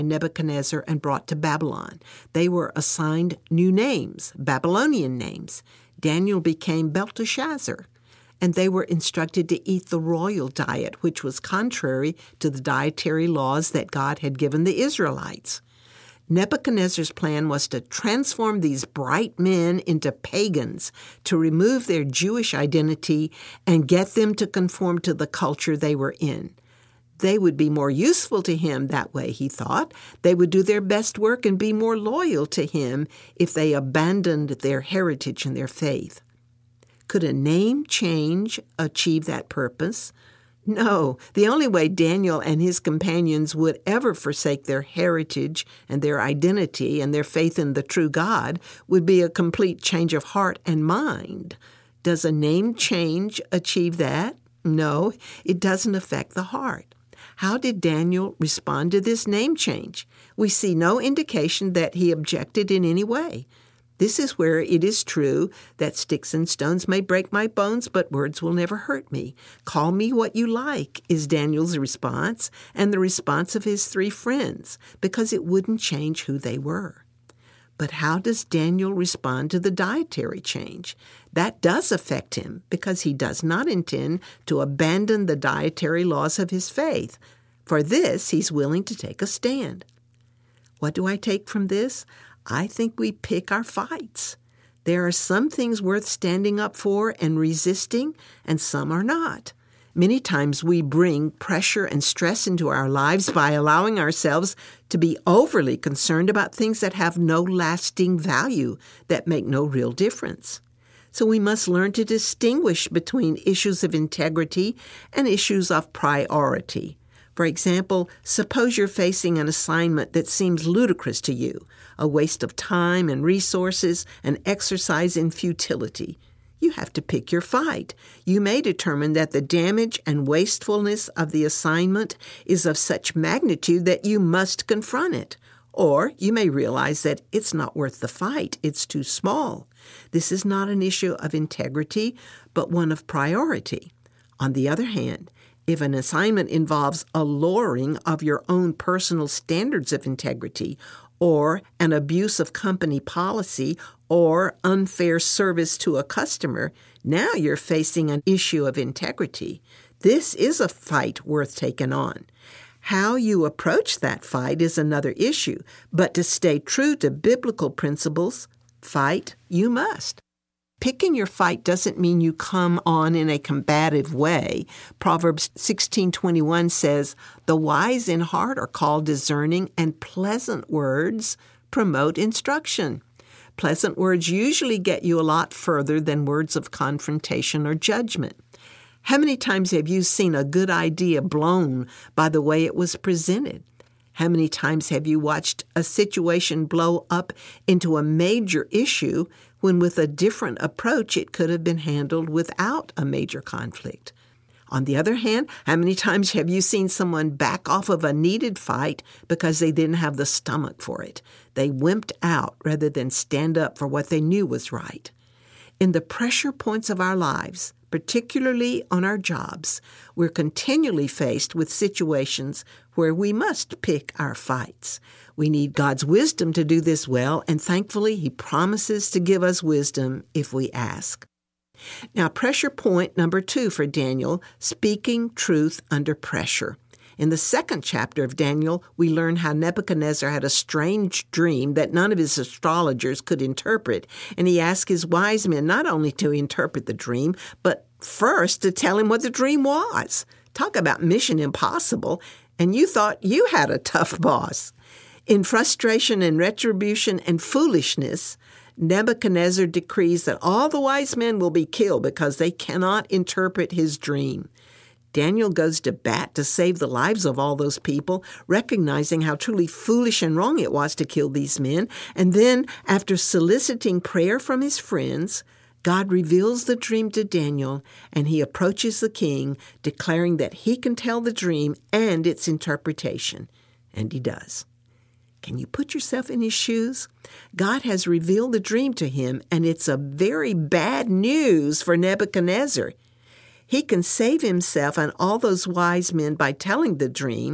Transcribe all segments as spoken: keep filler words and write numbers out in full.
Nebuchadnezzar and brought to Babylon. They were assigned new names, Babylonian names. Daniel became Belteshazzar, and they were instructed to eat the royal diet, which was contrary to the dietary laws that God had given the Israelites. Nebuchadnezzar's plan was to transform these bright men into pagans, to remove their Jewish identity and get them to conform to the culture they were in. They would be more useful to him that way, he thought. They would do their best work and be more loyal to him if they abandoned their heritage and their faith. Could a name change achieve that purpose? No. The only way Daniel and his companions would ever forsake their heritage and their identity and their faith in the true God would be a complete change of heart and mind. Does a name change achieve that? No, it doesn't affect the heart. How did Daniel respond to this name change? We see no indication that he objected in any way. This is where it is true that sticks and stones may break my bones, but words will never hurt me. Call me what you like, is Daniel's response, and the response of his three friends, because it wouldn't change who they were. But how does Daniel respond to the dietary change? That does affect him, because he does not intend to abandon the dietary laws of his faith. For this, he's willing to take a stand. What do I take from this? I think we pick our fights. There are some things worth standing up for and resisting, and some are not. Many times we bring pressure and stress into our lives by allowing ourselves to be overly concerned about things that have no lasting value, that make no real difference. So we must learn to distinguish between issues of integrity and issues of priority. For example, suppose you're facing an assignment that seems ludicrous to you, a waste of time and resources, an exercise in futility. You have to pick your fight. You may determine that the damage and wastefulness of the assignment is of such magnitude that you must confront it. Or you may realize that it's not worth the fight. It's too small. This is not an issue of integrity, but one of priority. On the other hand, if an assignment involves a lowering of your own personal standards of integrity, or an abuse of company policy, or unfair service to a customer, now you're facing an issue of integrity. This is a fight worth taking on. How you approach that fight is another issue, but to stay true to biblical principles, fight you must. Picking your fight doesn't mean you come on in a combative way. Proverbs sixteen twenty-one says, "The wise in heart are called discerning, and pleasant words promote instruction." Pleasant words usually get you a lot further than words of confrontation or judgment. How many times have you seen a good idea blown by the way it was presented? How many times have you watched a situation blow up into a major issue when with a different approach it could have been handled without a major conflict? On the other hand, how many times have you seen someone back off of a needed fight because they didn't have the stomach for it? They wimped out rather than stand up for what they knew was right. In the pressure points of our lives, particularly on our jobs, we're continually faced with situations where we must pick our fights. We need God's wisdom to do this well, and thankfully He promises to give us wisdom if we ask. Now, pressure point number two for Daniel, speaking truth under pressure. In the second chapter of Daniel, we learn how Nebuchadnezzar had a strange dream that none of his astrologers could interpret, and he asked his wise men not only to interpret the dream, but first to tell him what the dream was. Talk about mission impossible, and you thought you had a tough boss. In frustration and retribution and foolishness, Nebuchadnezzar decrees that all the wise men will be killed because they cannot interpret his dream. Daniel goes to bat to save the lives of all those people, recognizing how truly foolish and wrong it was to kill these men. And then, after soliciting prayer from his friends, God reveals the dream to Daniel, and he approaches the king, declaring that he can tell the dream and its interpretation. And he does. Can you put yourself in his shoes? God has revealed the dream to him, and it's a very bad news for Nebuchadnezzar. He can save himself and all those wise men by telling the dream,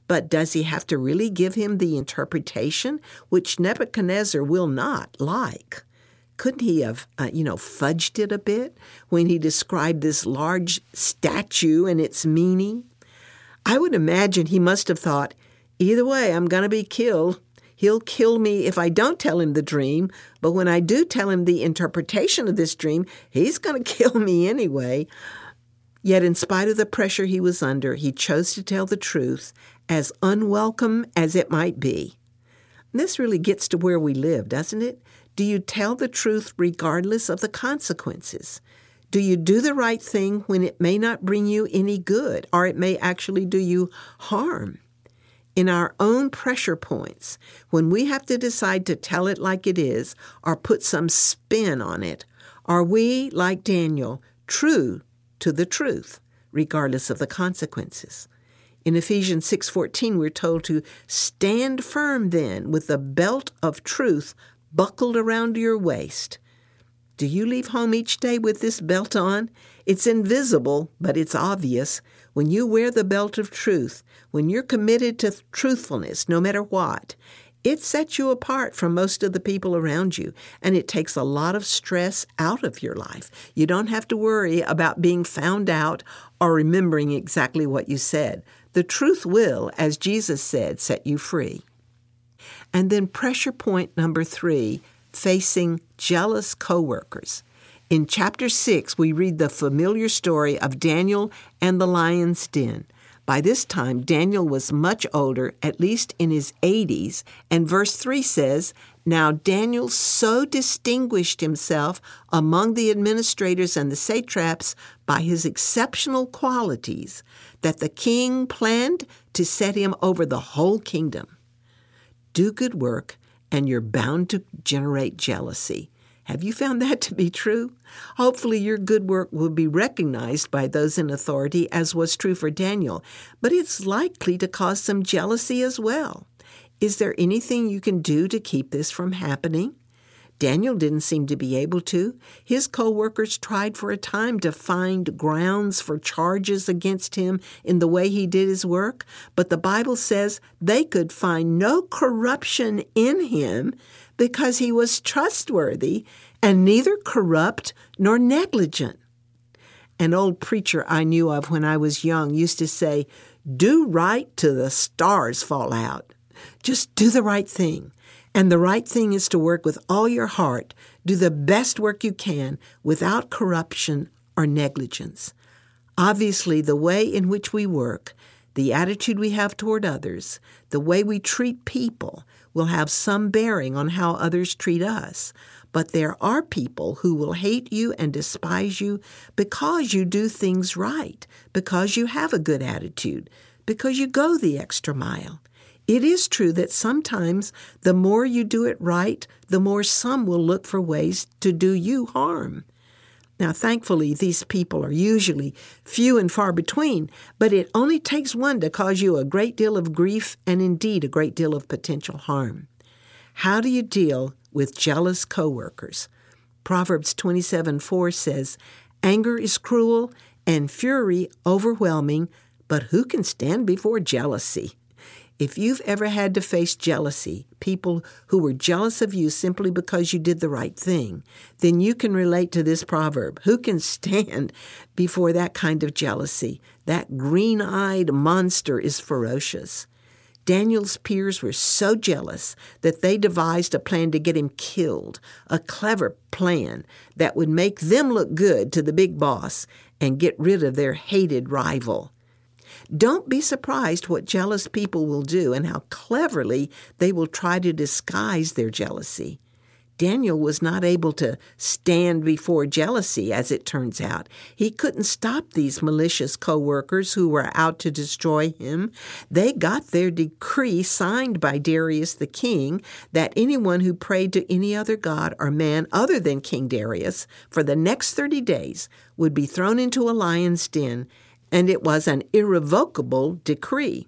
But does he have to really give him the interpretation, which Nebuchadnezzar will not like? Couldn't he have, uh, you know, fudged it a bit when he described this large statue and its meaning? I would imagine he must have thought, either way, I'm going to be killed. He'll kill me if I don't tell him the dream, but when I do tell him the interpretation of this dream, he's going to kill me anyway. Yet in spite of the pressure he was under, he chose to tell the truth, as unwelcome as it might be. And this really gets to where we live, doesn't it? Do you tell the truth regardless of the consequences? Do you do the right thing when it may not bring you any good, or it may actually do you harm? In our own pressure points, when we have to decide to tell it like it is or put some spin on it, are we, like Daniel, true to the truth, regardless of the consequences? In Ephesians six fourteen, we're told to stand firm then with the belt of truth buckled around your waist. Do you leave home each day with this belt on? It's invisible, but it's obvious. When you wear the belt of truth, when you're committed to truthfulness, no matter what, it sets you apart from most of the people around you, and it takes a lot of stress out of your life. You don't have to worry about being found out or remembering exactly what you said. The truth will, as Jesus said, set you free. And then pressure point number three, facing jealous coworkers. In chapter six, we read the familiar story of Daniel and the lion's den. By this time, Daniel was much older, at least in his eighties, and verse three says, "Now Daniel so distinguished himself among the administrators and the satraps by his exceptional qualities that the king planned to set him over the whole kingdom." Do good work, and you're bound to generate jealousy. Have you found that to be true? Hopefully your good work will be recognized by those in authority, as was true for Daniel, but it's likely to cause some jealousy as well. Is there anything you can do to keep this from happening? Daniel didn't seem to be able to. His co-workers tried for a time to find grounds for charges against him in the way he did his work, but the Bible says they could find no corruption in him because he was trustworthy and neither corrupt nor negligent. An old preacher I knew of when I was young used to say, "Do right till the stars fall out." Just do the right thing. And the right thing is to work with all your heart, do the best work you can without corruption or negligence. Obviously, the way in which we work, the attitude we have toward others, the way we treat people will have some bearing on how others treat us. But there are people who will hate you and despise you because you do things right, because you have a good attitude, because you go the extra mile. It is true that sometimes the more you do it right, the more some will look for ways to do you harm. Now, thankfully, these people are usually few and far between, but it only takes one to cause you a great deal of grief and indeed a great deal of potential harm. How do you deal with jealous coworkers? Proverbs twenty-seven four says, "Anger is cruel and fury overwhelming, but who can stand before jealousy?" If you've ever had to face jealousy, people who were jealous of you simply because you did the right thing, then you can relate to this proverb. Who can stand before that kind of jealousy? That green-eyed monster is ferocious. Daniel's peers were so jealous that they devised a plan to get him killed, a clever plan that would make them look good to the big boss and get rid of their hated rival. Don't be surprised what jealous people will do and how cleverly they will try to disguise their jealousy. Daniel was not able to stand before jealousy, as it turns out. He couldn't stop these malicious co-workers who were out to destroy him. They got their decree signed by Darius the king that anyone who prayed to any other god or man other than King Darius for the next thirty days would be thrown into a lion's den, and it was an irrevocable decree.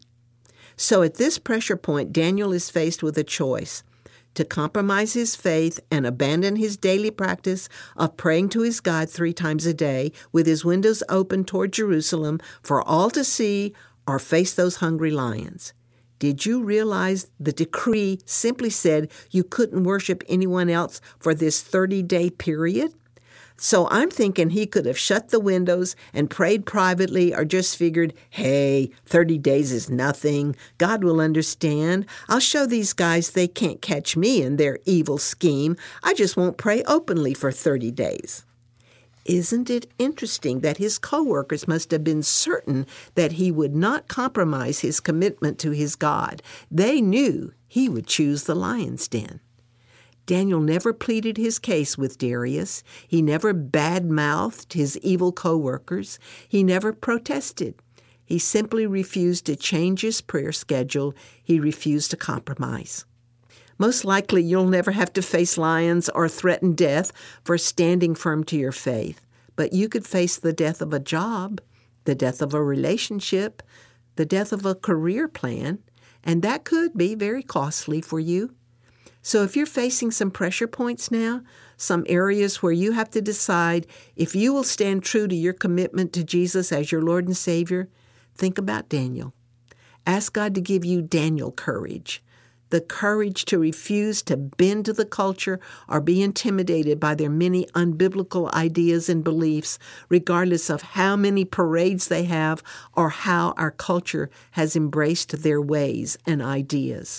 So at this pressure point, Daniel is faced with a choice: to compromise his faith and abandon his daily practice of praying to his God three times a day with his windows open toward Jerusalem for all to see, or face those hungry lions. Did you realize the decree simply said you couldn't worship anyone else for this thirty-day period? So I'm thinking he could have shut the windows and prayed privately, or just figured, hey, thirty days is nothing. God will understand. I'll show these guys they can't catch me in their evil scheme. I just won't pray openly for thirty days. Isn't it interesting that his co-workers must have been certain that he would not compromise his commitment to his God? They knew he would choose the lion's den. Daniel never pleaded his case with Darius. He never bad-mouthed his evil co-workers. He never protested. He simply refused to change his prayer schedule. He refused to compromise. Most likely you'll never have to face lions or threaten death for standing firm to your faith. But you could face the death of a job, the death of a relationship, the death of a career plan, and that could be very costly for you. So if you're facing some pressure points now, some areas where you have to decide if you will stand true to your commitment to Jesus as your Lord and Savior, think about Daniel. Ask God to give you Daniel courage, the courage to refuse to bend to the culture or be intimidated by their many unbiblical ideas and beliefs, regardless of how many parades they have or how our culture has embraced their ways and ideas.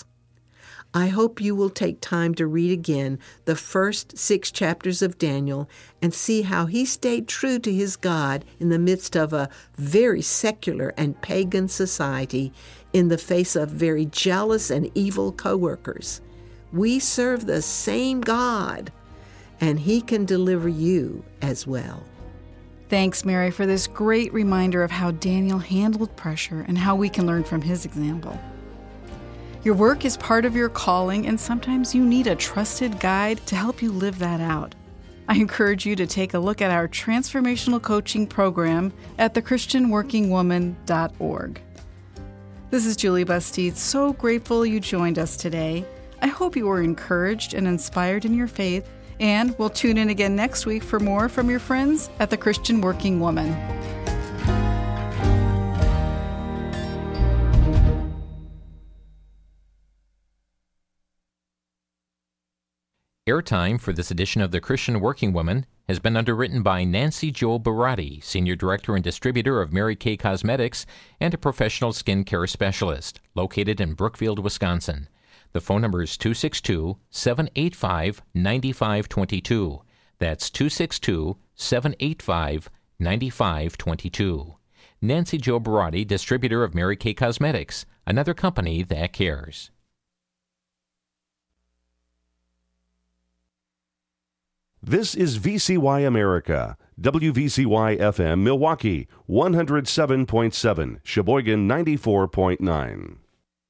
I hope you will take time to read again the first six chapters of Daniel and see how he stayed true to his God in the midst of a very secular and pagan society, in the face of very jealous and evil co-workers. We serve the same God, and he can deliver you as well. Thanks, Mary, for this great reminder of how Daniel handled pressure and how we can learn from his example. Your work is part of your calling, and sometimes you need a trusted guide to help you live that out. I encourage you to take a look at our transformational coaching program at the christian working woman dot org. This is Julie Bastide, so grateful you joined us today. I hope you were encouraged and inspired in your faith, and we'll tune in again next week for more from your friends at the Christian Working Woman. Airtime for this edition of The Christian Working Woman has been underwritten by Nancy Jo Barati, Senior Director and Distributor of Mary Kay Cosmetics and a professional skincare specialist, located in Brookfield, Wisconsin. The phone number is two six two, seven eight five, nine five two two. That's two six two, seven eight five, nine five two two. Nancy Jo Barati, Distributor of Mary Kay Cosmetics, another company that cares. This is V C Y America, W V C Y F M Milwaukee, one oh seven point seven, Sheboygan ninety-four point nine.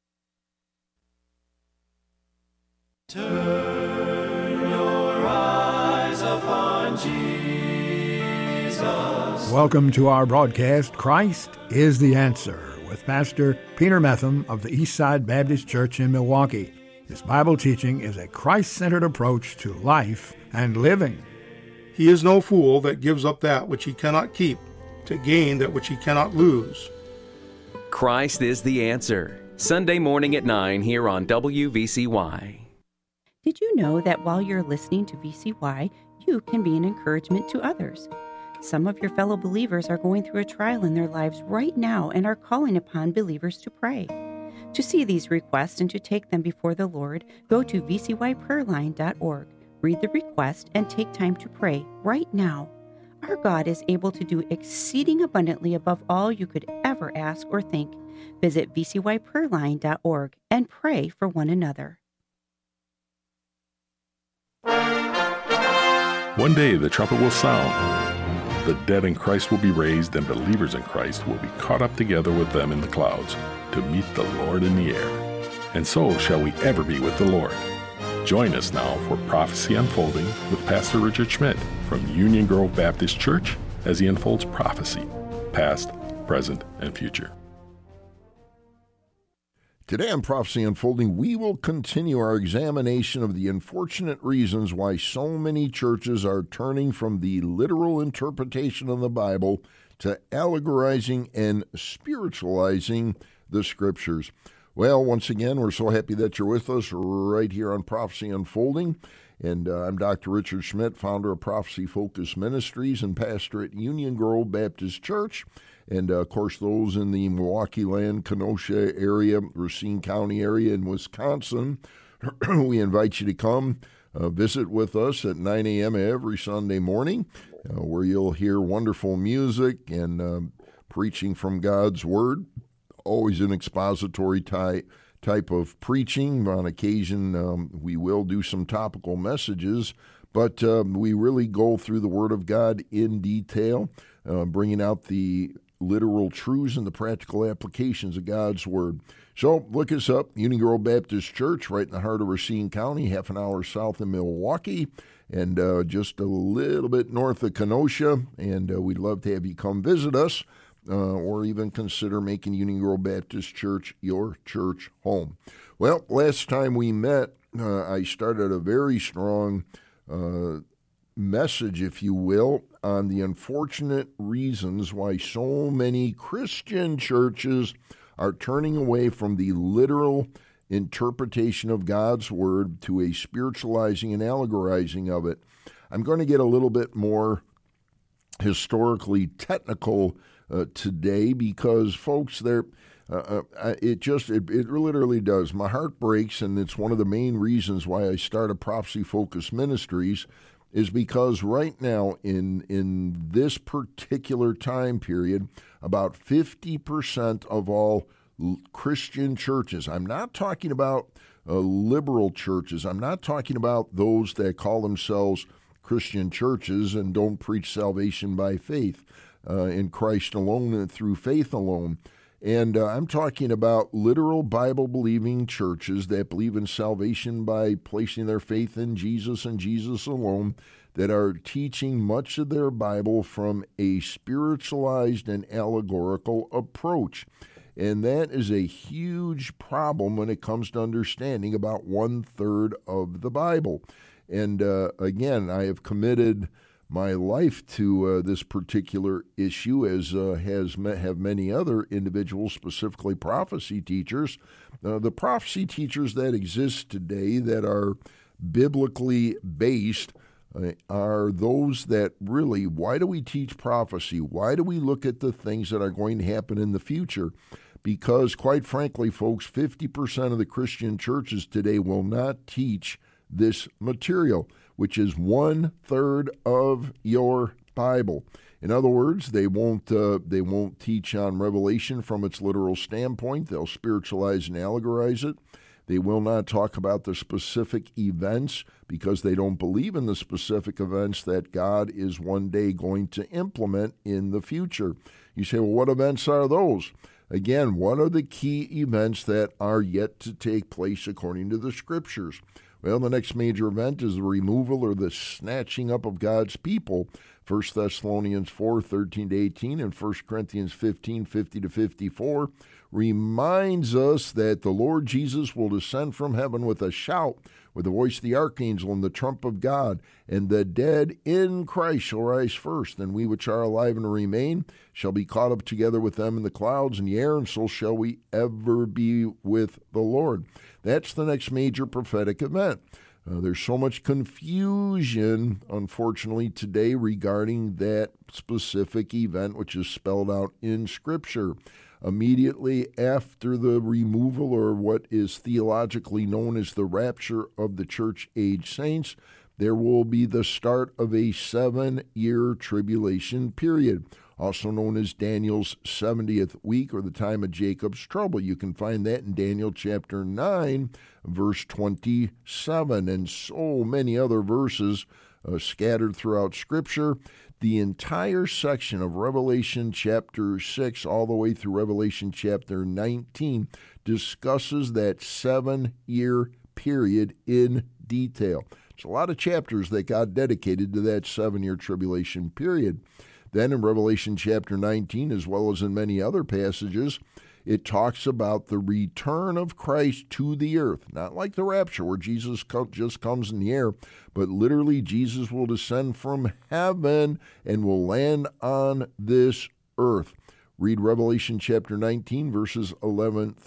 Turn your eyes upon Jesus. Welcome to our broadcast, Christ is the Answer, with Pastor Peter Metham of the Eastside Baptist Church in Milwaukee. This Bible teaching is a Christ-centered approach to life and living. He is no fool that gives up that which he cannot keep to gain that which he cannot lose. Christ is the Answer. Sunday morning at nine here on W V C Y. Did you know that while you're listening to V C Y, you can be an encouragement to others? Some of your fellow believers are going through a trial in their lives right now and are calling upon believers to pray. To see these requests and to take them before the Lord, go to v c y prayer line dot org. Read the request and take time to pray right now. Our God is able to do exceeding abundantly above all you could ever ask or think. Visit v c y prayer line dot org and pray for one another. One day the trumpet will sound. The dead in Christ will be raised, and believers in Christ will be caught up together with them in the clouds to meet the Lord in the air. And so shall we ever be with the Lord. Join us now for Prophecy Unfolding with Pastor Richard Schmidt from Union Grove Baptist Church as he unfolds prophecy, past, present, and future. Today on Prophecy Unfolding, we will continue our examination of the unfortunate reasons why so many churches are turning from the literal interpretation of the Bible to allegorizing and spiritualizing the Scriptures. Well, once again, we're so happy that you're with us right here on Prophecy Unfolding. And uh, I'm Doctor Richard Schmidt, founder of Prophecy Focus Ministries and pastor at Union Grove Baptist Church. And, uh, of course, those in the Milwaukee Land, Kenosha area, Racine County area in Wisconsin, we invite you to come uh, visit with us at nine a.m. every Sunday morning, uh, where you'll hear wonderful music and uh, preaching from God's Word. Always an expository type type of preaching. On occasion, um, we will do some topical messages, but um, we really go through the Word of God in detail, uh, bringing out the literal truths and the practical applications of God's Word. So look us up, Union Grove Baptist Church, right in the heart of Racine County, half an hour south of Milwaukee, and uh, just a little bit north of Kenosha, and uh, we'd love to have you come visit us. Uh, or even consider making Union Grove Baptist Church your church home. Well, last time we met, uh, I started a very strong uh, message, if you will, on the unfortunate reasons why so many Christian churches are turning away from the literal interpretation of God's Word to a spiritualizing and allegorizing of it. I'm going to get a little bit more historically technical Uh, today because, folks, there uh, uh, it just it, it literally does. My heart breaks, and it's one of the main reasons why I started Prophecy Focus Ministries, is because right now in in this particular time period, about fifty percent of all Christian churches, I'm not talking about uh, liberal churches, I'm not talking about those that call themselves Christian churches and don't preach salvation by faith. Uh, in Christ alone and through faith alone. And uh, I'm talking about literal Bible-believing churches that believe in salvation by placing their faith in Jesus and Jesus alone, that are teaching much of their Bible from a spiritualized and allegorical approach. And that is a huge problem when it comes to understanding about one-third of the Bible. And uh, again, I have committed my life to uh, this particular issue, as uh, has met, have many other individuals, specifically prophecy teachers. Uh, the prophecy teachers that exist today that are biblically based uh, are those that really, why do we teach prophecy? Why do we look at the things that are going to happen in the future? Because, quite frankly, folks, fifty percent of the Christian churches today will not teach this material, which is one-third of your Bible. In other words, they won't uh, they won't teach on Revelation from its literal standpoint. They'll spiritualize and allegorize it. They will not talk about the specific events because they don't believe in the specific events that God is one day going to implement in the future. You say, well, what events are those? Again, what are the key events that are yet to take place according to the Scriptures? Well, the next major event is the removal or the snatching up of God's people. First Thessalonians four, thirteen to eighteen and First Corinthians fifteen, fifty to fifty-four reminds us that the Lord Jesus will descend from heaven with a shout, with the voice of the archangel and the trump of God, and the dead in Christ shall rise first, and we which are alive and remain shall be caught up together with them in the clouds in the air, and so shall we ever be with the Lord. That's the next major prophetic event. Uh, there's so much confusion, unfortunately, today regarding that specific event, which is spelled out in Scripture. Immediately after the removal, or what is theologically known as the rapture of the church-age saints, there will be the start of a seven-year tribulation period, also known as Daniel's seventieth week, or the time of Jacob's trouble. You can find that in Daniel chapter nine, verse twenty-seven, and so many other verses uh, scattered throughout Scripture. The entire section of Revelation chapter six all the way through Revelation chapter nineteen discusses that seven-year period in detail. It's a lot of chapters that got dedicated to that seven-year tribulation period. Then in Revelation chapter nineteen, as well as in many other passages, it talks about the return of Christ to the earth. Not like the rapture where Jesus just comes in the air, but literally Jesus will descend from heaven and will land on this earth. Read Revelation chapter nineteen, verses eleven through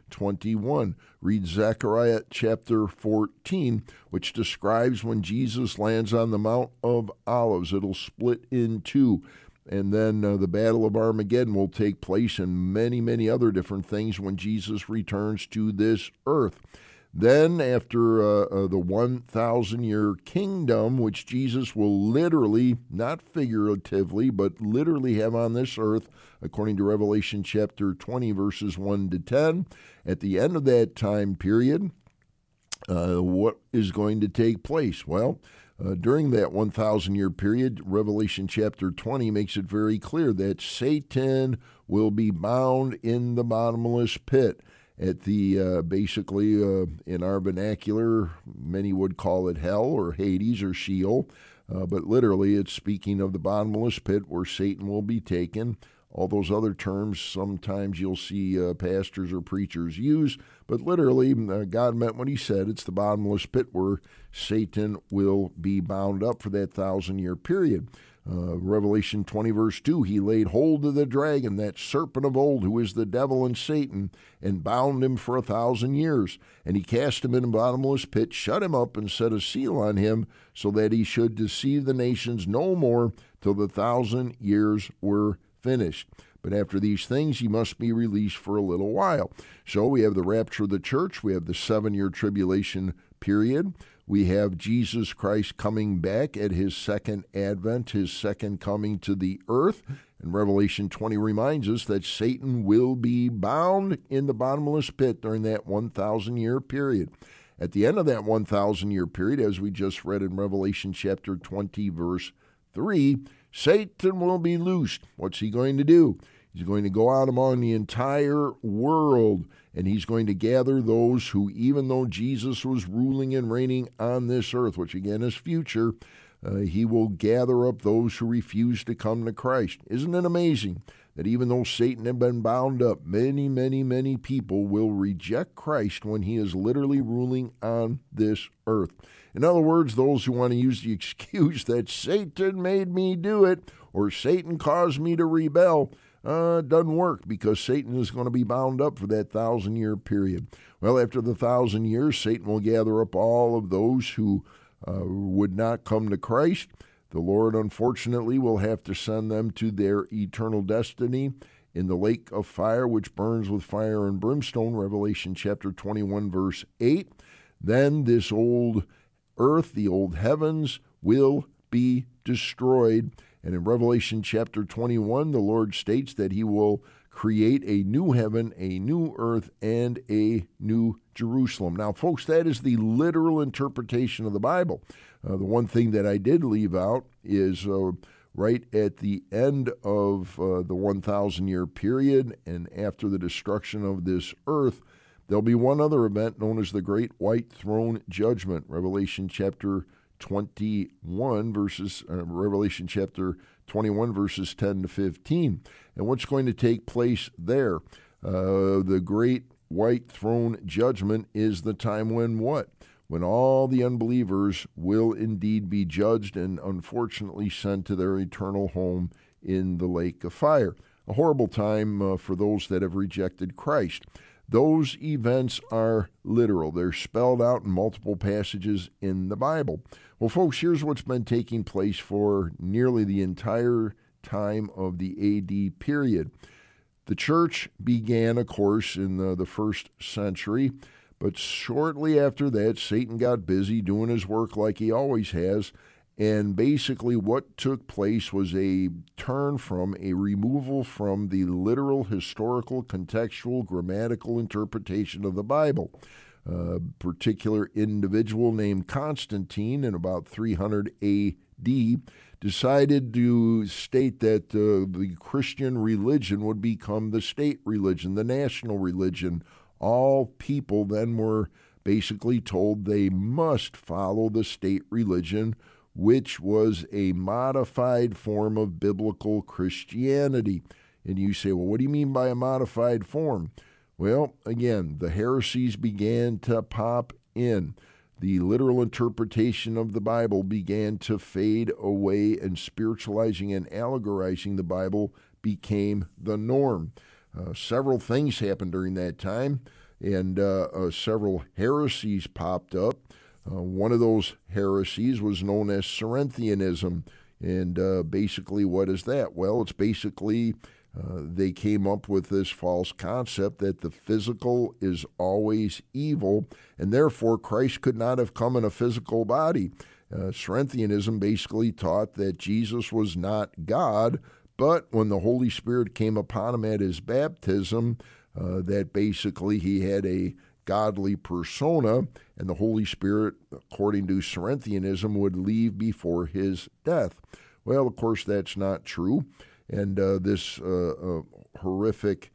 twenty-one. Read Zechariah chapter fourteen, which describes when Jesus lands on the Mount of Olives. It'll split in two. And then uh, the Battle of Armageddon will take place, and many, many other different things when Jesus returns to this earth. Then, after uh, uh, the one thousand year kingdom, which Jesus will literally, not figuratively, but literally have on this earth, according to Revelation chapter twenty, verses one to ten, at the end of that time period, uh, what is going to take place? Well, Uh, during that one thousand year period, Revelation chapter twenty makes it very clear that Satan will be bound in the bottomless pit. At the, uh, basically, uh, in our vernacular, many would call it hell or Hades or Sheol, uh, but literally it's speaking of the bottomless pit where Satan will be taken. All those other terms sometimes you'll see uh, pastors or preachers use, but literally uh, God meant what he said. It's the bottomless pit where Satan will be bound up for that thousand-year period. Uh, Revelation twenty, verse two, he laid hold of the dragon, that serpent of old, who is the devil and Satan, and bound him for a thousand years. And he cast him in a bottomless pit, shut him up, and set a seal on him, so that he should deceive the nations no more till the thousand years were finished. But after these things, he must be released for a little while. So we have the rapture of the church. We have the seven-year tribulation period. We have Jesus Christ coming back at his second advent, his second coming to the earth. And Revelation twenty reminds us that Satan will be bound in the bottomless pit during that one thousand year period. At the end of that one thousand year period, as we just read in Revelation chapter twenty, verse three, Satan will be loosed. What's he going to do? He's going to go out among the entire world, and he's going to gather those who, even though Jesus was ruling and reigning on this earth, which again is future, uh, he will gather up those who refuse to come to Christ. Isn't it amazing that even though Satan had been bound up, many, many, many people will reject Christ when he is literally ruling on this earth? In other words, those who want to use the excuse that Satan made me do it or Satan caused me to rebel, uh, doesn't work, because Satan is going to be bound up for that thousand-year period. Well, after the thousand years, Satan will gather up all of those who uh, would not come to Christ. The Lord, unfortunately, will have to send them to their eternal destiny in the lake of fire, which burns with fire and brimstone, Revelation chapter twenty-one, verse eight. Then this old earth, the old heavens, will be destroyed. And in Revelation chapter twenty-one, the Lord states that he will create a new heaven, a new earth, and a new Jerusalem. Now, folks, that is the literal interpretation of the Bible. Uh, the one thing that I did leave out is uh, right at the end of uh, the one thousand year period and after the destruction of this earth, there'll be one other event known as the Great White Throne Judgment, Revelation chapter twenty-one, verses, uh, Revelation chapter twenty-one, verses ten to fifteen. And what's going to take place there? Uh, the Great White Throne Judgment is the time when what? When all the unbelievers will indeed be judged and unfortunately sent to their eternal home in the lake of fire. A horrible time uh, for those that have rejected Christ. Those events are literal. They're spelled out in multiple passages in the Bible. Well, folks, here's what's been taking place for nearly the entire time of the A D period. The church began, of course, in the, the first century, but shortly after that, Satan got busy doing his work like he always has, and basically what took place was a turn from a removal from the literal, historical, contextual, grammatical interpretation of the Bible. A particular individual named Constantine in about three hundred A D decided to state that uh, the Christian religion would become the state religion, the national religion. All people then were basically told they must follow the state religion, which was a modified form of biblical Christianity. And you say, well, what do you mean by a modified form? Well, again, the heresies began to pop in. The literal interpretation of the Bible began to fade away, and spiritualizing and allegorizing the Bible became the norm. Uh, several things happened during that time. and uh, uh, several heresies popped up. Uh, one of those heresies was known as Cerinthianism. And uh, basically, what is that? Well, it's basically uh, they came up with this false concept that the physical is always evil, and therefore Christ could not have come in a physical body. Uh, Cerinthianism basically taught that Jesus was not God, but when the Holy Spirit came upon him at his baptism, uh, that basically he had a godly persona, and the Holy Spirit, according to Cerinthianism, would leave before his death. Well, of course, that's not true, and uh, this uh, uh, horrific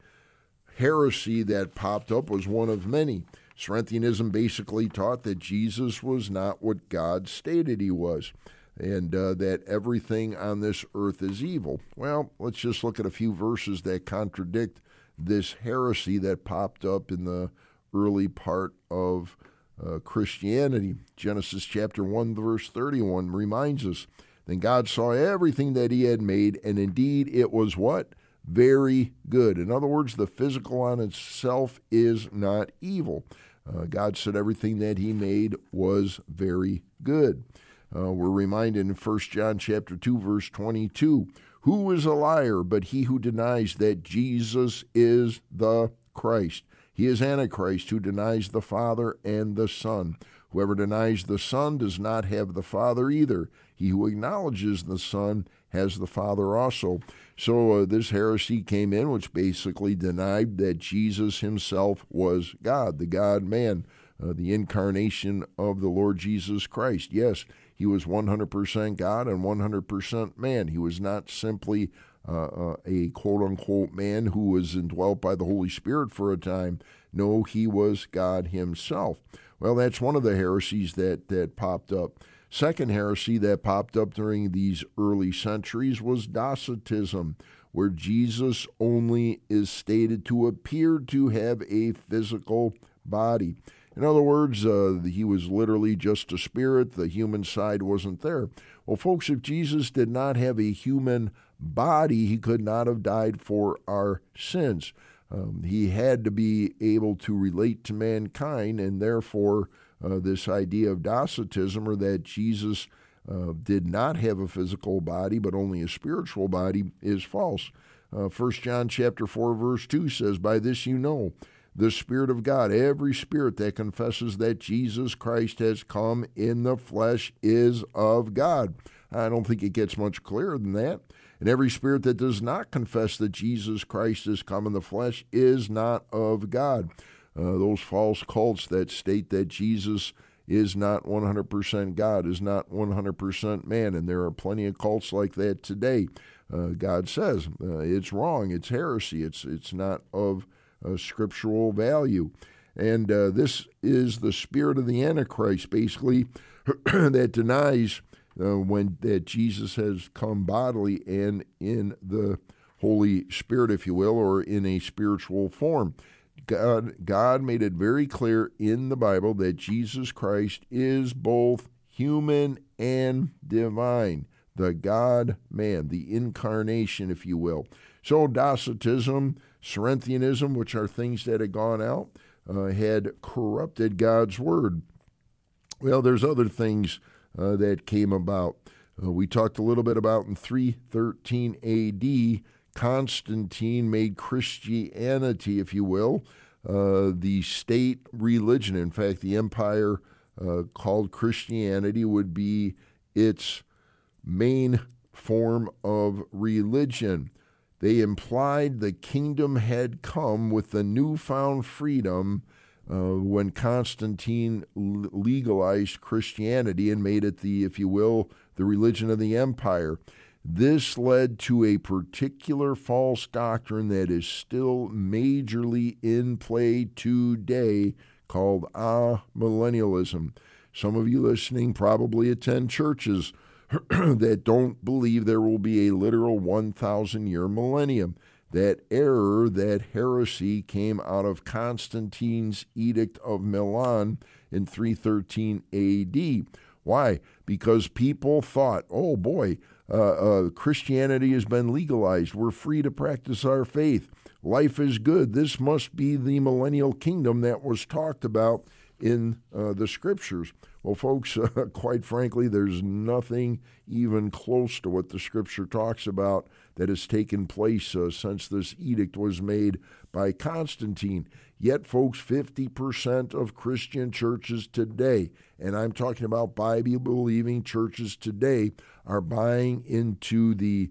heresy that popped up was one of many. Cerinthianism basically taught that Jesus was not what God stated he was, and uh, that everything on this earth is evil. Well, let's just look at a few verses that contradict this heresy that popped up in the early part of uh, Christianity. Genesis chapter one, verse thirty-one reminds us, then God saw everything that he had made, and indeed it was what? Very good. In other words, the physical on itself is not evil. Uh, God said everything that he made was very good. Uh, we're reminded in First John chapter two, verse twenty-two, who is a liar but he who denies that Jesus is the Christ? He is Antichrist, who denies the Father and the Son. Whoever denies the Son does not have the Father either. He who acknowledges the Son has the Father also. So uh, this heresy came in, which basically denied that Jesus himself was God, the God-man, uh, the incarnation of the Lord Jesus Christ. Yes, he was one hundred percent God and one hundred percent man. He was not simply Uh, uh, a quote-unquote man who was indwelt by the Holy Spirit for a time. No, he was God himself. Well, that's one of the heresies that, that popped up. Second heresy that popped up during these early centuries was Docetism, where Jesus only is stated to appear to have a physical body. In other words, uh, he was literally just a spirit. The human side wasn't there. Well, folks, if Jesus did not have a human body, he could not have died for our sins. Um, he had to be able to relate to mankind, and therefore uh, this idea of Docetism, or that Jesus uh, did not have a physical body but only a spiritual body, is false. Uh, First John chapter four, verse two says, by this you know the Spirit of God, every spirit that confesses that Jesus Christ has come in the flesh is of God. I don't think it gets much clearer than that. And every spirit that does not confess that Jesus Christ has come in the flesh is not of God. Uh, those false cults that state that Jesus is not one hundred percent God, is not one hundred percent man, and there are plenty of cults like that today. Uh, God says uh, it's wrong, it's heresy, it's it's not of uh, scriptural value. And uh, this is the spirit of the Antichrist, basically, that denies Uh, when that Jesus has come bodily and in the Holy Spirit, if you will, or in a spiritual form. God, God made it very clear in the Bible that Jesus Christ is both human and divine, the God-man, the incarnation, if you will. So Docetism, Cerinthianism, which are things that had gone out, uh, had corrupted God's word. Well, there's other things Uh, that came about. Uh, we talked a little bit about in three thirteen A D, Constantine made Christianity, if you will, uh, the state religion. In fact, the empire uh, called Christianity would be its main form of religion. They implied the kingdom had come with the newfound freedom Uh, when Constantine legalized Christianity and made it the, if you will, the religion of the empire. This led to a particular false doctrine that is still majorly in play today called amillennialism. Some of you listening probably attend churches that don't believe there will be a literal one thousand year millennium. That error, that heresy, came out of Constantine's Edict of Milan in three thirteen A D. Why? Because people thought, oh boy, uh, uh, Christianity has been legalized. We're free to practice our faith. Life is good. This must be the millennial kingdom that was talked about in uh, the scriptures. Well, folks, uh, quite frankly, there's nothing even close to what the scripture talks about that has taken place uh, since this edict was made by Constantine. Yet, folks, fifty percent of Christian churches today, and I'm talking about Bible-believing churches today, are buying into the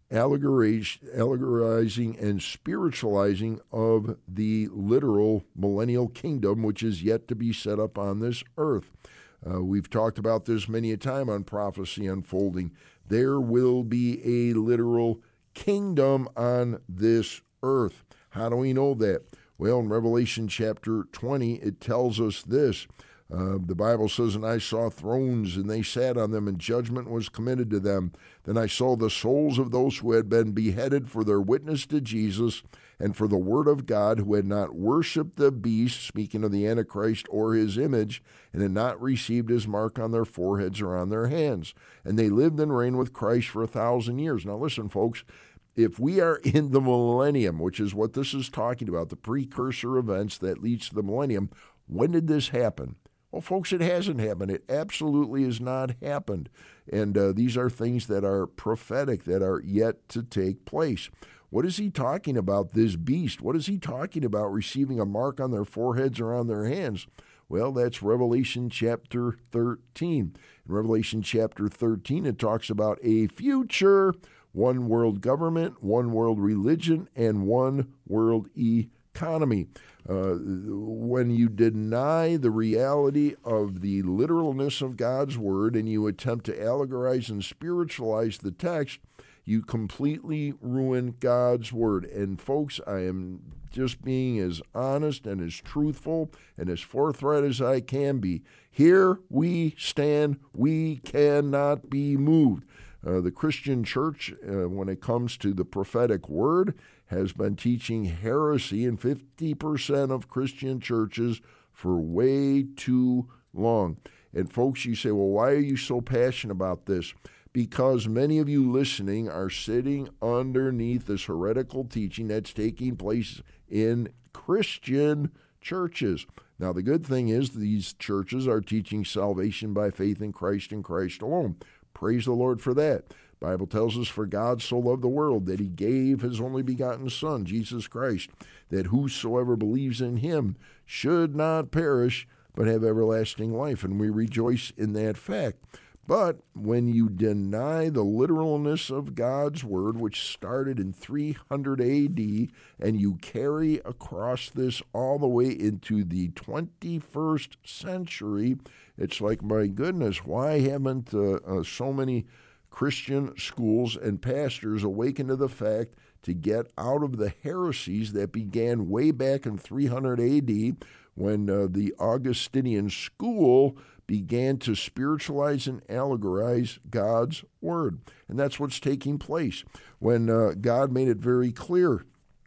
allegorizing and spiritualizing of the literal millennial kingdom, which is yet to be set up on this earth. Uh, we've talked about this many a time on Prophecy Unfolding. There will be a literal kingdom on this earth. How do we know that? Well, in Revelation chapter twenty, it tells us this. Uh, the Bible says, and I saw thrones, and they sat on them, and judgment was committed to them. Then I saw the souls of those who had been beheaded for their witness to Jesus and for the word of God, who had not worshipped the beast, speaking of the Antichrist, or his image, and had not received his mark on their foreheads or on their hands. And they lived and reigned with Christ for a thousand years. Now listen, folks, if we are in the millennium, which is what this is talking about, the precursor events that leads to the millennium, when did this happen? Well, folks, it hasn't happened. It absolutely has not happened. And uh, these are things that are prophetic, that are yet to take place. What is he talking about, this beast? What is he talking about, receiving a mark on their foreheads or on their hands? Well, that's Revelation chapter thirteen. In Revelation chapter thirteen, it talks about a future one world government, one world religion, and one world economy. Uh, when you deny the reality of the literalness of God's word and you attempt to allegorize and spiritualize the text, you completely ruin God's word. And folks, I am just being as honest and as truthful and as forthright as I can be. Here we stand. We cannot be moved. Uh, the Christian church, uh, when it comes to the prophetic word, has been teaching heresy in fifty percent of Christian churches for way too long. And folks, you say, well, why are you so passionate about this? Because many of you listening are sitting underneath this heretical teaching that's taking place in Christian churches. Now, the good thing is these churches are teaching salvation by faith in Christ and Christ alone. Praise the Lord for that. The Bible tells us, for God so loved the world that he gave his only begotten Son, Jesus Christ, that whosoever believes in him should not perish, but have everlasting life. And we rejoice in that fact. But when you deny the literalness of God's word, which started in three hundred A D, and you carry across this all the way into the twenty-first century, it's like, my goodness, why haven't uh, uh, so many Christian schools and pastors awakened to the fact to get out of the heresies that began way back in three hundred A D when uh, the Augustinian school began to spiritualize and allegorize God's word. And that's what's taking place. When uh, God made it very clear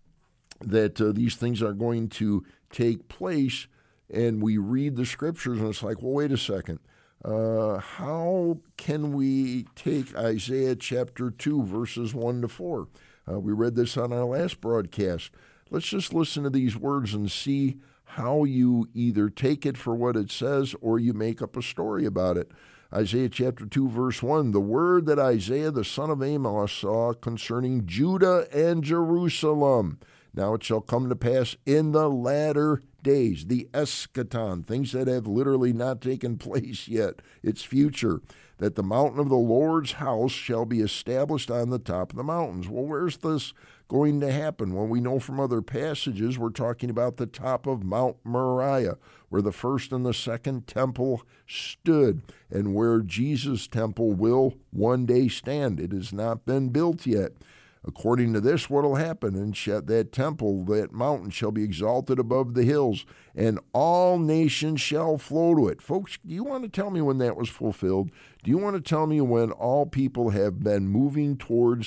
that uh, these things are going to take place, and we read the scriptures, and it's like, well, wait a second. Uh, how can we take Isaiah chapter two, verses one to four? Uh, we read this on our last broadcast. Let's just listen to these words and see how you either take it for what it says or you make up a story about it. Isaiah chapter two, verse one, the word that Isaiah the son of Amos saw concerning Judah and Jerusalem. Now it shall come to pass in the latter days, the eschaton, things that have literally not taken place yet, it's future, that the mountain of the Lord's house shall be established on the top of the mountains. Well, where's this going to happen? Well, we know from other passages we're talking about the top of Mount Moriah, where the first and the second temple stood, and where Jesus' temple will one day stand. It has not been built yet. According to this, what will happen? And that temple, that mountain, shall be exalted above the hills, and all nations shall flow to it. Folks, do you want to tell me when that was fulfilled? Do you want to tell me when all people have been moving towards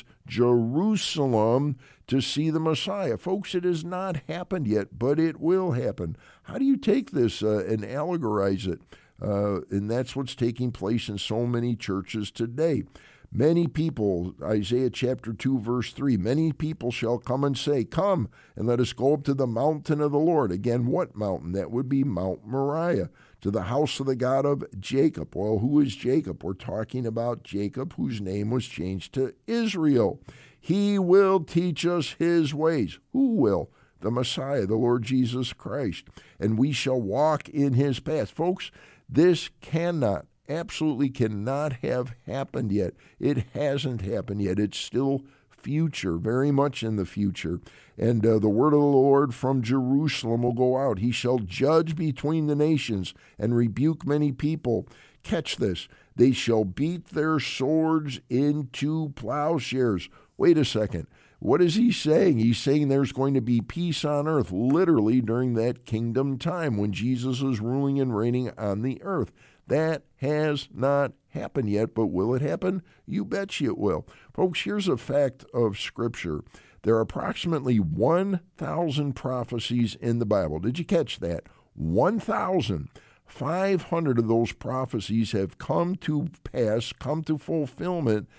Jerusalem to see the Messiah? Folks, it has not happened yet, but it will happen. How do you take this uh, and allegorize it? Uh, and that's what's taking place in so many churches today. Many people, Isaiah chapter two, verse three, many people shall come and say, come and let us go up to the mountain of the Lord. Again, what mountain? That would be Mount Moriah, to the house of the God of Jacob. Well, who is Jacob? We're talking about Jacob, whose name was changed to Israel. He will teach us his ways. Who will? The Messiah, the Lord Jesus Christ. And we shall walk in his path. Folks, this cannot, absolutely cannot have happened yet. It hasn't happened yet. It's still future, very much in the future. And uh, the word of the Lord from Jerusalem will go out. He shall judge between the nations and rebuke many people. Catch this. They shall beat their swords into plowshares. Wait a second. What is he saying? He's saying there's going to be peace on earth, literally during that kingdom time when Jesus is ruling and reigning on the earth. That has not happened yet, but will it happen? You bet you it will. Folks, here's a fact of Scripture. There are approximately one thousand prophecies in the Bible. Did you catch that? one thousand. five hundred of those prophecies have come to pass, come to fulfillment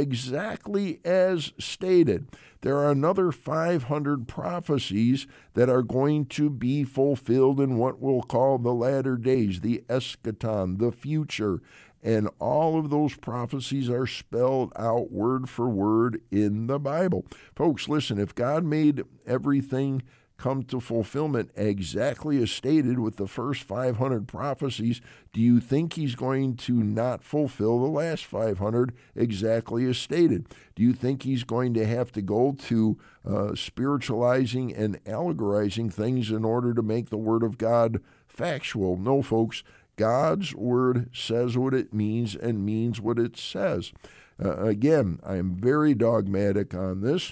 exactly as stated. There are another five hundred prophecies that are going to be fulfilled in what we'll call the latter days, the eschaton, the future. And all of those prophecies are spelled out word for word in the Bible. Folks, listen, if God made everything come to fulfillment exactly as stated with the first five hundred prophecies, do you think he's going to not fulfill the last five hundred exactly as stated? Do you think he's going to have to go to uh, spiritualizing and allegorizing things in order to make the Word of God factual? No, folks. God's Word says what it means and means what it says. Uh, again, I am very dogmatic on this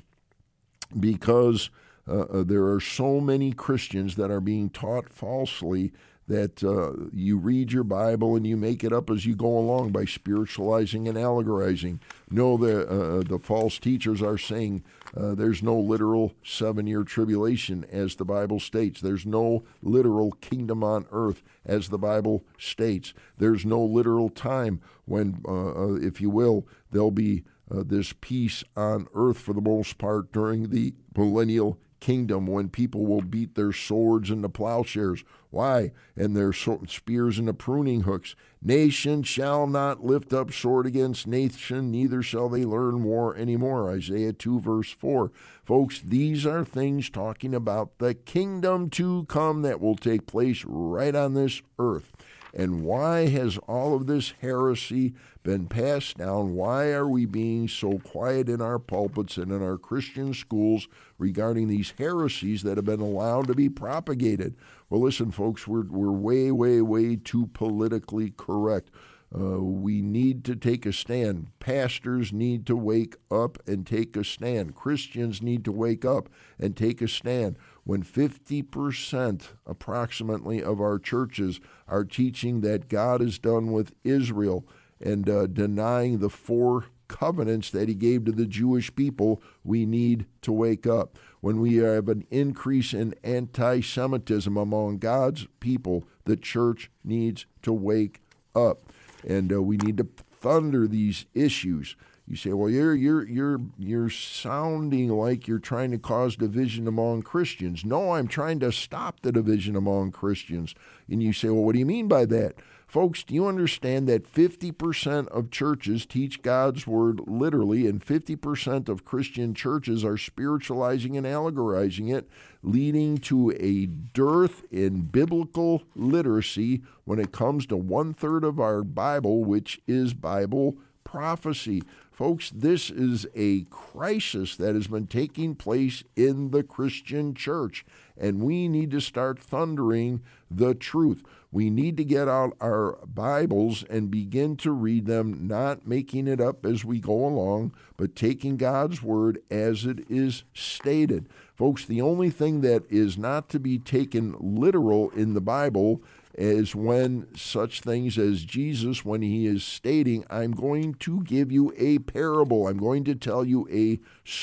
because Uh, uh, there are so many Christians that are being taught falsely that uh, you read your Bible and you make it up as you go along by spiritualizing and allegorizing. No, the, uh, the false teachers are saying uh, there's no literal seven-year tribulation, as the Bible states. There's no literal kingdom on earth, as the Bible states. There's no literal time when, uh, if you will, there'll be uh, this peace on earth for the most part during the millennial kingdom, when people will beat their swords into plowshares. Why? And their spears into pruning hooks. Nation shall not lift up sword against nation, neither shall they learn war anymore. Isaiah two, verse four. Folks, these are things talking about the kingdom to come that will take place right on this earth. And why has all of this heresy been passed down? Why are we being so quiet in our pulpits and in our Christian schools regarding these heresies that have been allowed to be propagated? Well, listen, folks, we're, we're way, way, way too politically correct. Uh, we need to take a stand. Pastors need to wake up and take a stand. Christians need to wake up and take a stand. When fifty percent approximately of our churches are teaching that God is done with Israel and uh, denying the four covenants that he gave to the Jewish people, we need to wake up. When we have an increase in anti-Semitism among God's people, the church needs to wake up. And uh, we need to thunder these issues. You say, well, you're you're you're you're sounding like you're trying to cause division among Christians. No, I'm trying to stop the division among Christians. And you say, well, what do you mean by that? Folks, do you understand that fifty percent of churches teach God's word literally, and fifty percent of Christian churches are spiritualizing and allegorizing it, leading to a dearth in biblical literacy when it comes to one-third of our Bible, which is Bible prophecy. Folks, this is a crisis that has been taking place in the Christian church, and we need to start thundering the truth. We need to get out our Bibles and begin to read them, not making it up as we go along, but taking God's word as it is stated. Folks, the only thing that is not to be taken literal in the Bible is when such things as Jesus, when he is stating, I'm going to give you a parable, I'm going to tell you a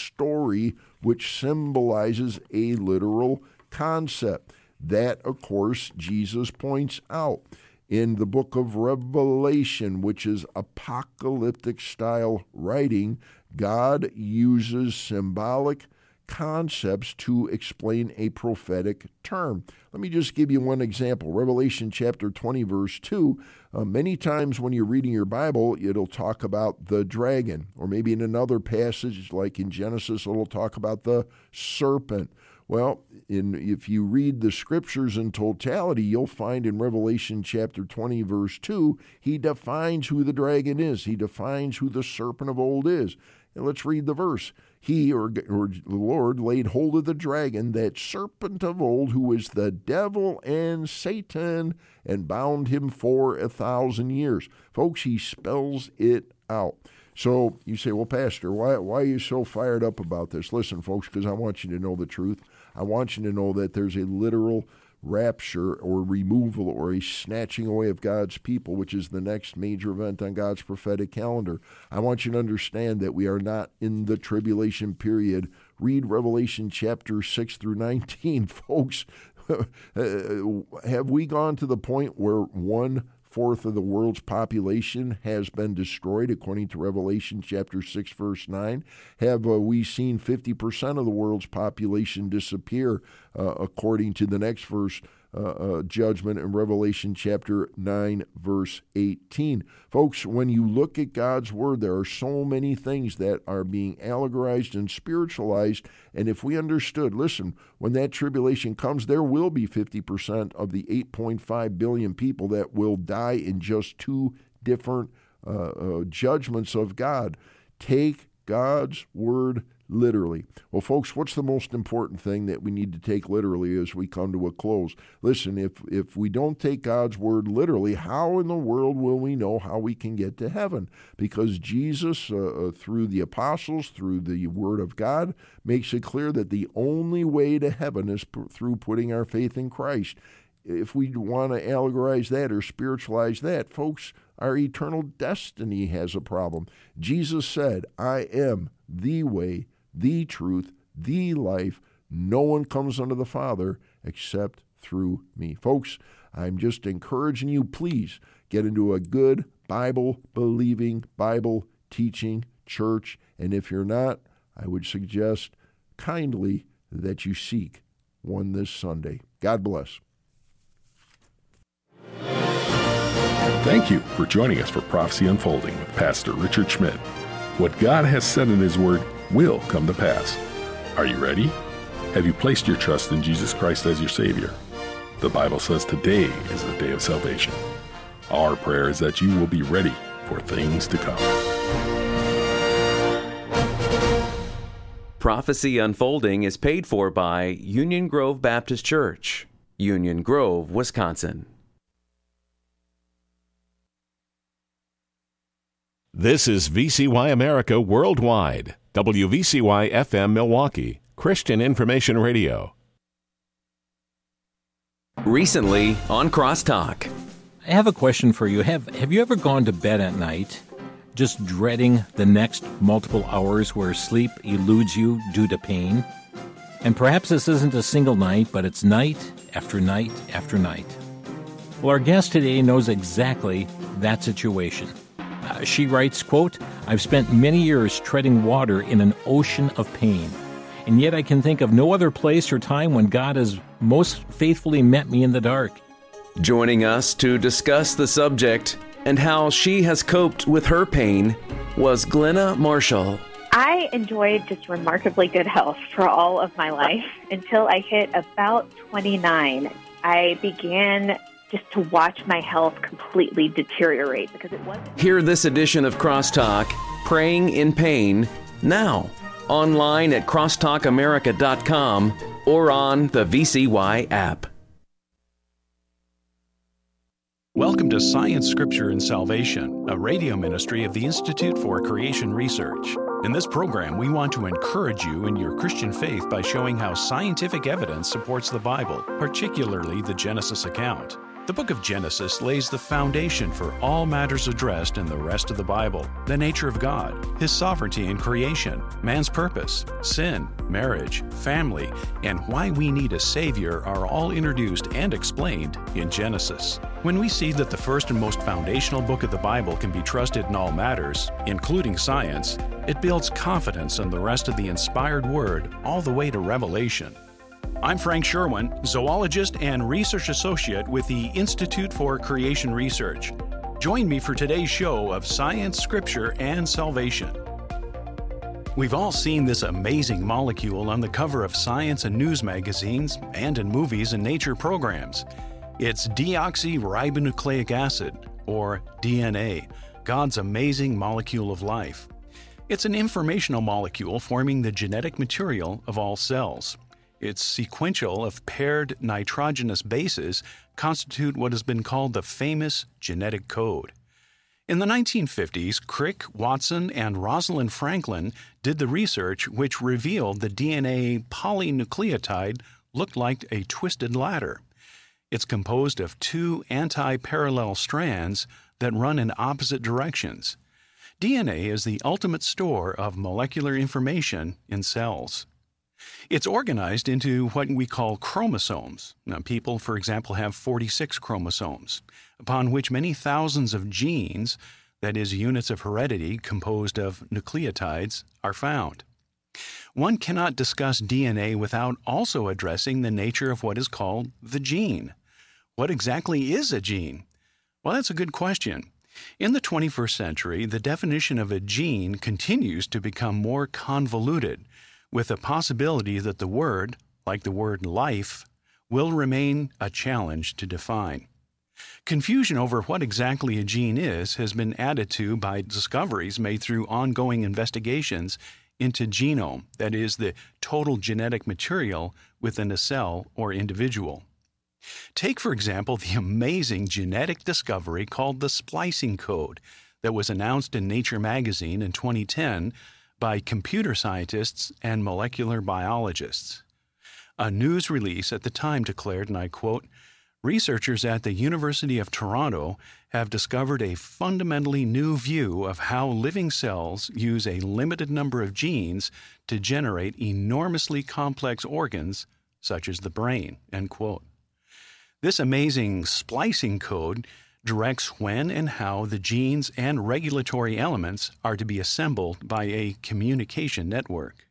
story which symbolizes a literal concept. That, of course, Jesus points out. In the book of Revelation, which is apocalyptic style writing, God uses symbolic concepts to explain a prophetic term. Let me just give you one example. Revelation chapter twenty, verse two. Uh, many times when you're reading your Bible, it'll talk about the dragon. Or maybe in another passage, like in Genesis, it'll talk about the serpent. Well, in, if you read the scriptures in totality, you'll find in Revelation chapter twenty, verse two, he defines who the dragon is. He defines who the serpent of old is. And let's read the verse. He, or, or the Lord, laid hold of the dragon, that serpent of old, who is the devil and Satan, and bound him for a thousand years. Folks, he spells it out. So you say, well, Pastor, why, why are you so fired up about this? Listen, folks, because I want you to know the truth. I want you to know that there's a literal rapture or removal or a snatching away of God's people, which is the next major event on God's prophetic calendar. I want you to understand that we are not in the tribulation period. Read Revelation chapter six through nineteen, folks. Have we gone to the point where one fourth of the world's population has been destroyed, according to Revelation chapter six, verse nine? Have uh, we seen fifty percent of the world's population disappear, uh, according to the next verse, uh, uh, judgment in Revelation chapter nine, verse eighteen? Folks, when you look at God's Word, there are so many things that are being allegorized and spiritualized, and if we understood, listen, when that tribulation comes, there will be fifty percent of the eight point five billion people that will die in just two different uh, uh, judgments of God. Take God's Word literally. Well, folks, what's the most important thing that we need to take literally as we come to a close? Listen, if if we don't take God's Word literally, how in the world will we know how we can get to heaven? Because Jesus, uh, through the apostles, through the Word of God, makes it clear that the only way to heaven is p- through putting our faith in Christ. If we want to allegorize that or spiritualize that, folks, our eternal destiny has a problem. Jesus said, I am the way, the truth, the life. No one comes unto the Father except through me. Folks, I'm just encouraging you, please get into a good Bible-believing, Bible-teaching church. And if you're not, I would suggest kindly that you seek one this Sunday. God bless. Thank you for joining us for Prophecy Unfolding with Pastor Richard Schmidt. What God has said in His Word will come to pass. Are you ready? Have you placed your trust in Jesus Christ as your Savior? The Bible says today is the day of salvation. Our prayer is that you will be ready for things to come. Prophecy Unfolding is paid for by Union Grove Baptist Church, Union Grove, Wisconsin. This is V C Y America Worldwide, W V C Y F M Milwaukee, Christian Information Radio. Recently on Crosstalk. I have a question for you. Have Have you ever gone to bed at night just dreading the next multiple hours where sleep eludes you due to pain? And perhaps this isn't a single night, but it's night after night after night. Well, our guest today knows exactly that situation. Uh, she writes, quote, I've spent many years treading water in an ocean of pain, and yet I can think of no other place or time when God has most faithfully met me in the dark. Joining us to discuss the subject and how she has coped with her pain was Glenna Marshall. I enjoyed just remarkably good health for all of my life until I hit about twenty-nine. I began just to watch my health completely deteriorate because it wasn't. Hear this edition of Crosstalk, Praying in Pain, now, online at crosstalk america dot com or on the V C Y app. Welcome to Science, Scripture, and Salvation, a radio ministry of the Institute for Creation Research. In this program, we want to encourage you in your Christian faith by showing how scientific evidence supports the Bible, particularly the Genesis account. The book of Genesis lays the foundation for all matters addressed in the rest of the Bible: the nature of God, His sovereignty in creation, man's purpose, sin, marriage, family, and why we need a Savior are all introduced and explained in Genesis. When we see that the first and most foundational book of the Bible can be trusted in all matters, including science, it builds confidence in the rest of the inspired Word all the way to Revelation. I'm Frank Sherwin, zoologist and research associate with the Institute for Creation Research. Join me for today's show of Science, Scripture, and Salvation. We've all seen this amazing molecule on the cover of science and news magazines and in movies and nature programs. It's deoxyribonucleic acid, or D N A, God's amazing molecule of life. It's an informational molecule forming the genetic material of all cells. Its sequential of paired nitrogenous bases constitute what has been called the famous genetic code. In the nineteen fifties, Crick, Watson, and Rosalind Franklin did the research which revealed the D N A polynucleotide looked like a twisted ladder. It's composed of two anti-parallel strands that run in opposite directions. D N A is the ultimate store of molecular information in cells. It's organized into what we call chromosomes. Now, people, for example, have forty-six chromosomes, upon which many thousands of genes, that is, units of heredity composed of nucleotides, are found. One cannot discuss D N A without also addressing the nature of what is called the gene. What exactly is a gene? Well, that's a good question. In the twenty-first century, the definition of a gene continues to become more convoluted, with the possibility that the word, like the word life, will remain a challenge to define. Confusion over what exactly a gene is has been added to by discoveries made through ongoing investigations into genome, that is, the total genetic material within a cell or individual. Take, for example, the amazing genetic discovery called the splicing code that was announced in Nature magazine in twenty ten by computer scientists and molecular biologists. A news release at the time declared, and I quote, "Researchers at the University of Toronto have discovered a fundamentally new view of how living cells use a limited number of genes to generate enormously complex organs such as the brain," end quote. This amazing splicing code directs when and how the genes and regulatory elements are to be assembled by a communication network.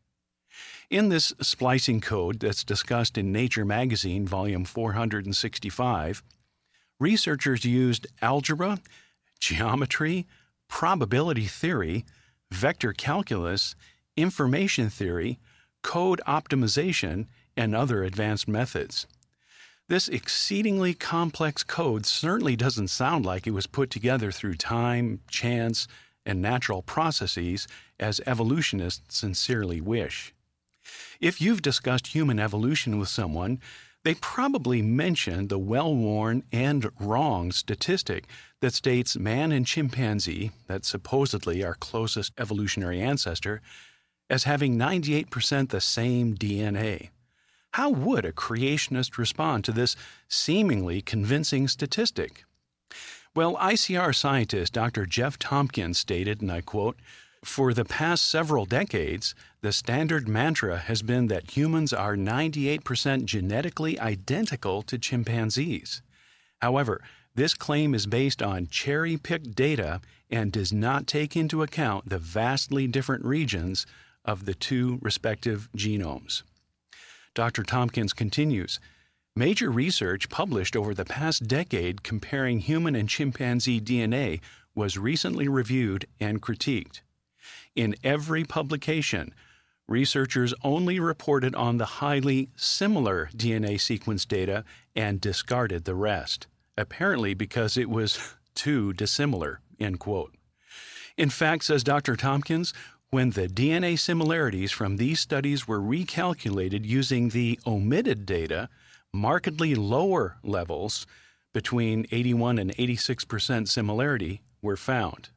In this splicing code that's discussed in Nature magazine, volume four hundred sixty-five, researchers used algebra, geometry, probability theory, vector calculus, information theory, code optimization, and other advanced methods. This exceedingly complex code certainly doesn't sound like it was put together through time, chance, and natural processes, as evolutionists sincerely wish. If you've discussed human evolution with someone, they probably mentioned the well-worn and wrong statistic that states man and chimpanzee, that's supposedly our closest evolutionary ancestor, as having ninety-eight percent the same D N A. How would a creationist respond to this seemingly convincing statistic? Well, I C R scientist Doctor Jeff Tompkins stated, and I quote, "For the past several decades, the standard mantra has been that humans are ninety-eight percent genetically identical to chimpanzees. However, this claim is based on cherry-picked data and does not take into account the vastly different regions of the two respective genomes." Doctor Tompkins continues, "Major research published over the past decade comparing human and chimpanzee D N A was recently reviewed and critiqued. In every publication, researchers only reported on the highly similar D N A sequence data and discarded the rest, apparently because it was too dissimilar," end quote. In fact, says Doctor Tompkins, when the D N A similarities from these studies were recalculated using the omitted data, markedly lower levels between eighty-one and eighty-six percent similarity were found.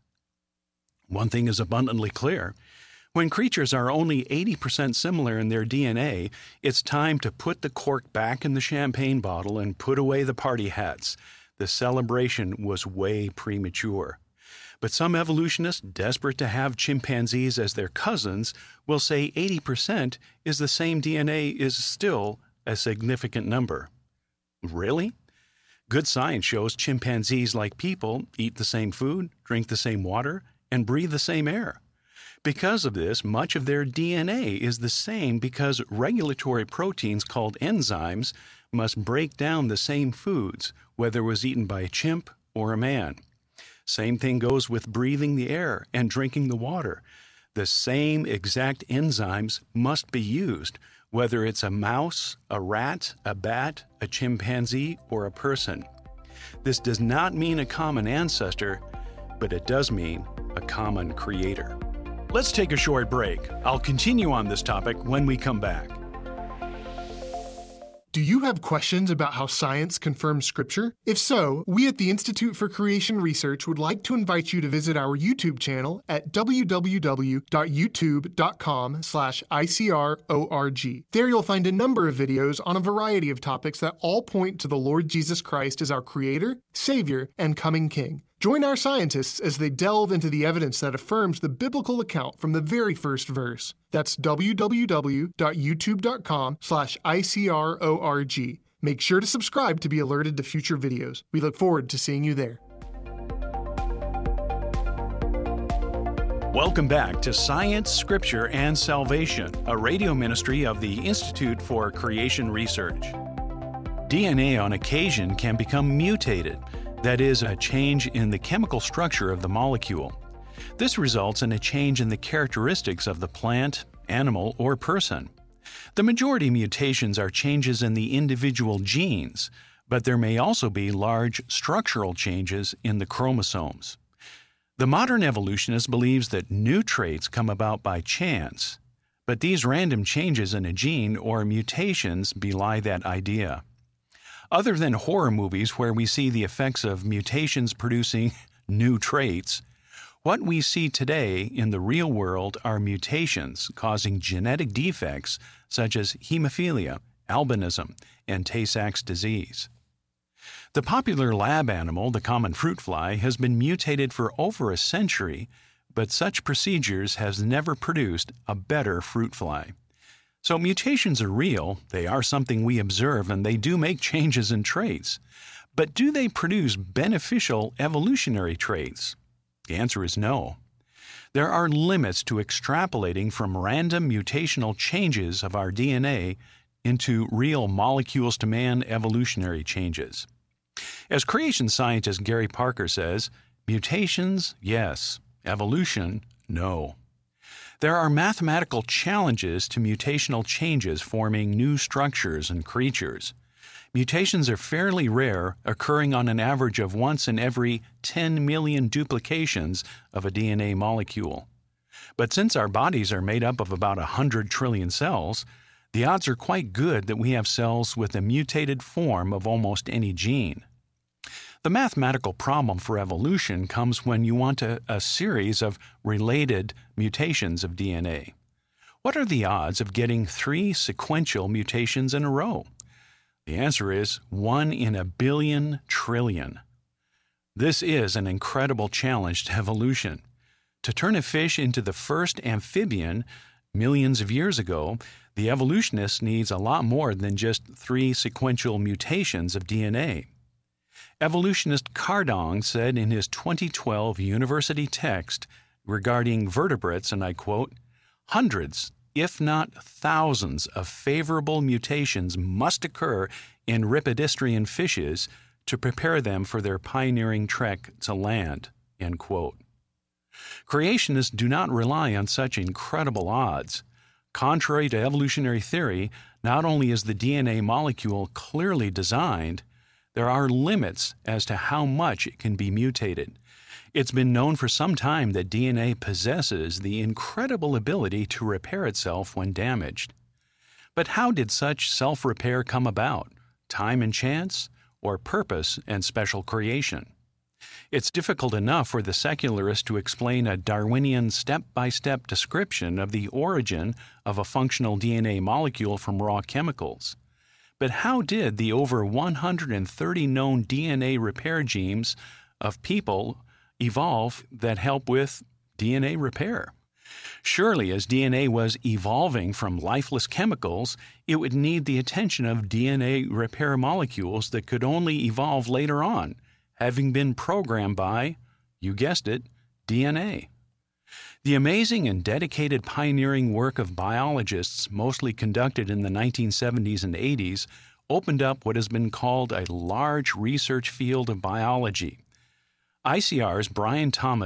One thing is abundantly clear. When creatures are only eighty percent similar in their D N A, it's time to put the cork back in the champagne bottle and put away the party hats. the celebration was way premature. But some evolutionists, desperate to have chimpanzees as their cousins, will say eighty percent is the same D N A is still a significant number. Really? Good science shows chimpanzees, like people, eat the same food, drink the same water, and breathe the same air. Because of this, much of their D N A is the same because regulatory proteins called enzymes must break down the same foods, whether it was eaten by a chimp or a man. Same thing goes with breathing the air and drinking the water. The same exact enzymes must be used, whether it's a mouse, a rat, a bat, a chimpanzee, or a person. This does not mean a common ancestor, but it does mean a common creator. Let's take a short break. I'll continue on this topic when we come back. Do you have questions about how science confirms Scripture? If so, we at the Institute for Creation Research would like to invite you to visit our YouTube channel at w w w dot youtube dot com slash I C R O R G. There you'll find a number of videos on a variety of topics that all point to the Lord Jesus Christ as our Creator, Savior, and coming King. Join our scientists as they delve into the evidence that affirms the biblical account from the very first verse. That's w w w dot youtube dot com slash I C R O R G. Make sure to subscribe to be alerted to future videos. We look forward to seeing you there. Welcome back to Science, Scripture, and Salvation, a radio ministry of the Institute for Creation Research. D N A on occasion can become mutated. That is, a change in the chemical structure of the molecule. This results in a change in the characteristics of the plant, animal, or person. The majority of mutations are changes in the individual genes, but there may also be large structural changes in the chromosomes. The modern evolutionist believes that new traits come about by chance, but these random changes in a gene or mutations belie that idea. Other than horror movies where we see the effects of mutations producing new traits, what we see today in the real world are mutations causing genetic defects such as hemophilia, albinism, and Tay-Sachs disease. The popular lab animal, the common fruit fly, has been mutated for over a century, but such procedures has never produced a better fruit fly. So mutations are real, they are something we observe, and they do make changes in traits. But do they produce beneficial evolutionary traits? The answer is no. There are limits to extrapolating from random mutational changes of our D N A into real molecules-to-man evolutionary changes. As creation scientist Gary Parker says, mutations, yes. Evolution, no. There are mathematical challenges to mutational changes forming new structures and creatures. Mutations are fairly rare, occurring on an average of once in every ten million duplications of a D N A molecule. But since our bodies are made up of about one hundred trillion cells, the odds are quite good that we have cells with a mutated form of almost any gene. The mathematical problem for evolution comes when you want a, a series of related mutations of D N A. What are the odds of getting three sequential mutations in a row? The answer is one in a billion trillion. This is an incredible challenge to evolution. To turn a fish into the first amphibian millions of years ago, the evolutionist needs a lot more than just three sequential mutations of D N A. Evolutionist Cardong said in his twenty twelve university text regarding vertebrates, and I quote, "Hundreds, if not thousands, of favorable mutations must occur in rhipidistrian fishes to prepare them for their pioneering trek to land." End quote. Creationists do not rely on such incredible odds. Contrary to evolutionary theory, not only is the D N A molecule clearly designed, there are limits as to how much it can be mutated. It's been known for some time that D N A possesses the incredible ability to repair itself when damaged. But how did such self-repair come about? Time and chance, or purpose and special creation? It's difficult enough for the secularist to explain a Darwinian step-by-step description of the origin of a functional D N A molecule from raw chemicals. But how did the over one hundred thirty known D N A repair genes of people evolve that help with D N A repair? Surely, as D N A was evolving from lifeless chemicals, it would need the attention of D N A repair molecules that could only evolve later on, having been programmed by, you guessed it, D N A. The amazing and dedicated pioneering work of biologists, mostly conducted in the nineteen seventies and eighties, opened up what has been called a large research field of biology. I C R's Brian Thomas